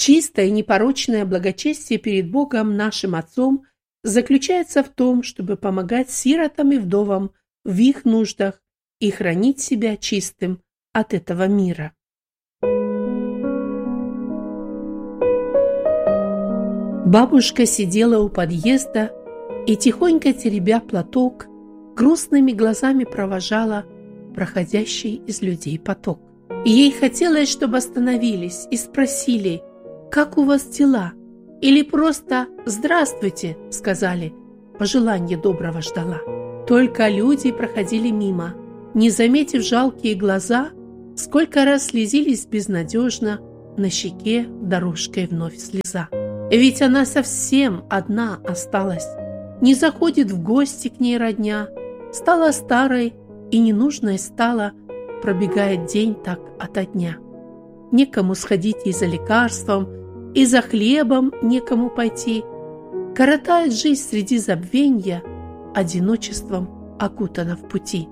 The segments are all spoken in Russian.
Чистое и непорочное благочестие перед Богом нашим Отцом заключается в том, чтобы помогать сиротам и вдовам в их нуждах и хранить себя чистым от этого мира. Бабушка сидела у подъезда и, тихонько теребя платок, грустными глазами провожала проходящий из людей поток. И ей хотелось, чтобы остановились и спросили: «Как у вас дела?» Или просто «Здравствуйте», сказали, пожелание доброго ждала. Только люди проходили мимо, не заметив жалкие глаза, сколько раз слезились безнадежно, на щеке дорожкой вновь слеза. Ведь она совсем одна осталась, не заходит в гости к ней родня, стала старой и ненужной стала, пробегает день так ото дня. Некому сходить и за лекарством, и за хлебом некому пойти. Коротает жизнь среди забвенья, одиночеством окутана в пути.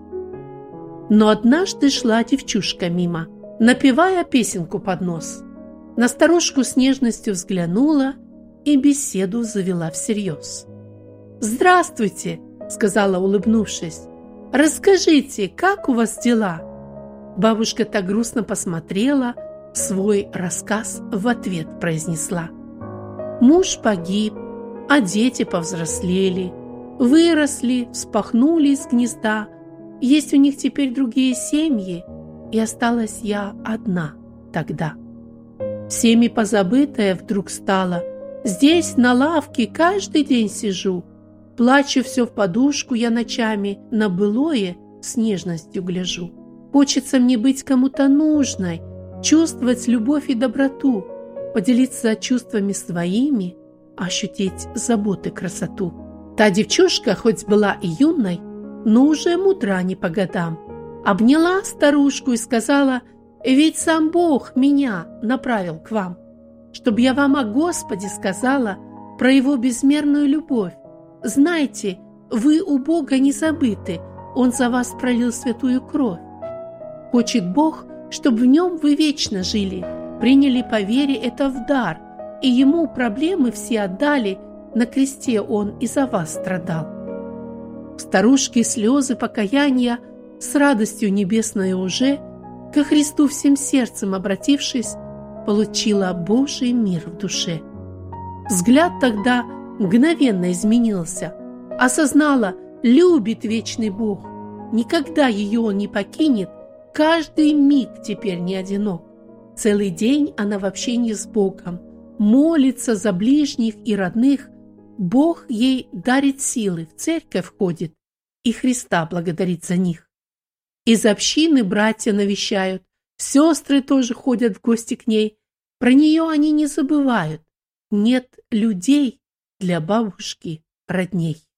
Но однажды шла девчушка мимо, напевая песенку под нос. На старушку с нежностью взглянула и беседу завела всерьез. «Здравствуйте», — сказала, улыбнувшись. «Расскажите, как у вас дела?» Бабушка так грустно посмотрела, свой рассказ в ответ произнесла. «Муж погиб, а дети повзрослели, выросли, вспахнули из гнезда. Есть у них теперь другие семьи, и осталась я одна тогда. Всеми позабытая вдруг стала. Здесь на лавке каждый день сижу, плачу все в подушку я ночами, на былое с нежностью гляжу. Хочется мне быть кому-то нужной, чувствовать любовь и доброту, поделиться чувствами своими, ощутить заботы красоту». Та девчушка, хоть была и юной, но уже мудра не по годам, обняла старушку и сказала: «Ведь сам Бог меня направил к вам, чтоб я вам о Господе сказала про Его безмерную любовь. Знайте, вы у Бога не забыты, Он за вас пролил святую кровь. Хочет Бог, чтобы в Нем вы вечно жили, приняли по вере это в дар, и Ему проблемы все отдали, на кресте Он и за вас страдал». В старушке слезы покаяния, с радостью небесной уже, ко Христу всем сердцем обратившись, получила Божий мир в душе. Взгляд тогда мгновенно изменился, осознала, любит вечный Бог, никогда ее Он не покинет, каждый миг теперь не одинок. Целый день она в общении с Богом, молится за ближних и родных, Бог ей дарит силы, в церковь ходит и Христа благодарит за них. Из общины братья навещают, сестры тоже ходят в гости к ней. Про нее они не забывают. Нет людей для бабушки родней.